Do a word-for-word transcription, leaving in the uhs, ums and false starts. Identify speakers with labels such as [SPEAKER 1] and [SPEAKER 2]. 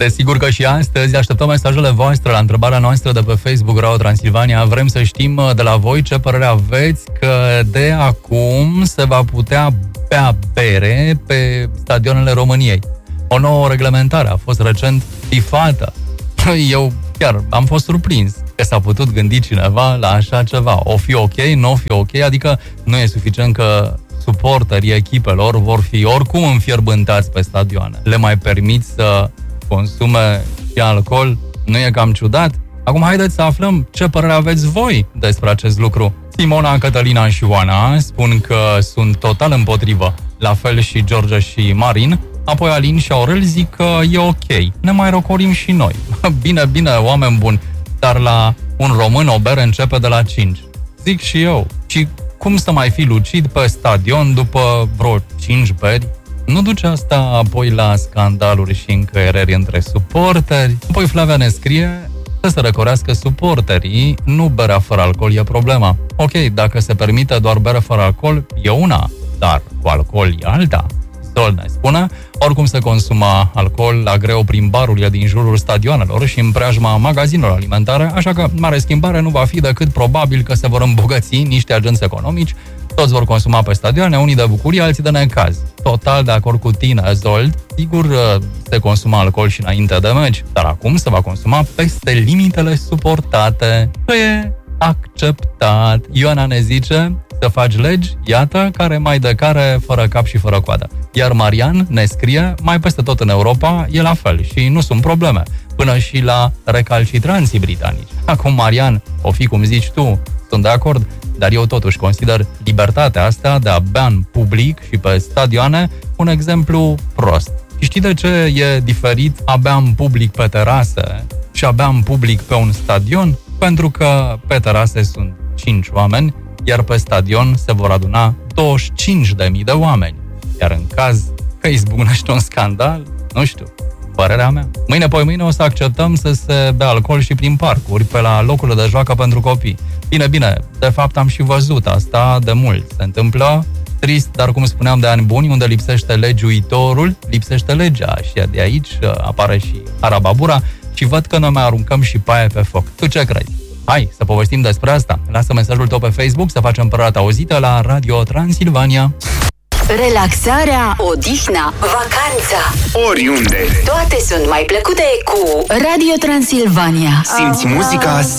[SPEAKER 1] Desigur că și astăzi așteptăm mesajele voastre la întrebarea noastră de pe Facebook Radio Transilvania. Vrem să știm de la voi ce părere aveți că de acum se va putea bea bere pe stadionele României. O nouă reglementare a fost recent bifată. Eu chiar am fost surprins că s-a putut gândi cineva la așa ceva. O fi ok, nu o fi ok, adică nu e suficient că suporterii echipelor vor fi oricum înfierbântați pe stadioane. Le mai permit să consume și alcool? Nu e cam ciudat? Acum haideți să aflăm ce părere aveți voi despre acest lucru. Simona, Cătălina și Ioana spun că sunt total împotrivă. La fel și George și Marin. Apoi Alin și Aurel zic că e ok. Ne mai răcorim și noi. Bine, bine, oameni buni, dar la un român o bere începe de la cinci. Zic și eu. Și cum să mai fii lucid pe stadion după vreo cinci beri? Nu duce asta apoi la scandaluri și încăiereri între suporteri? Apoi Flavia ne scrie să se răcorească suporterii, nu berea fără alcool e problema. Ok, dacă se permite doar bere fără alcool, e una, dar cu alcool e alta. Sol ne spune, oricum se consuma alcool la greu prin barurile din jurul stadioanelor și în preajma magazinelor alimentare, așa că mare schimbare nu va fi decât probabil că se vor îmbogăți niște agenți economici, toți vor consuma pe stadioane, unii de bucurie, alții de necaz. Total de acord cu tine, Zold. Sigur, se consuma alcool și înainte de meci, dar acum se va consuma peste limitele suportate. Că e acceptat. Ioana ne zice să faci legi, iată, care mai de care, fără cap și fără coadă. Iar Marian ne scrie, mai peste tot în Europa e la fel și nu sunt probleme, până și la recalcitranții britanici. Acum, Marian, o fi cum zici tu, sunt de acord, dar eu totuși consider libertatea asta de a bea în public și pe stadioane un exemplu prost. Și știi de ce e diferit a bea în public pe terase și a bea în public pe un stadion? Pentru că pe terase sunt cinci oameni, iar pe stadion se vor aduna douăzeci și cinci de mii de oameni. Iar în caz că izbucnește un scandal, nu știu, părerea mea. Mâine, poi mâine o să acceptăm să se bea alcool și prin parcuri, pe la locurile de joacă pentru copii. Bine, bine, de fapt am și văzut asta de mult. Se întâmplă trist, dar cum spuneam, de ani buni, unde lipsește legiuitorul, lipsește legea și de aici apare și arababura și văd că noi mai aruncăm și paie pe foc. Tu ce crezi? Hai să povestim despre asta. Lasă mesajul tău pe Facebook să facem părarea ta auzită la Radio Transilvania.
[SPEAKER 2] Relaxarea, odihna, vacanța,
[SPEAKER 3] oriunde.
[SPEAKER 2] toate sunt mai plăcute cu Radio Transilvania.
[SPEAKER 3] Simți muzica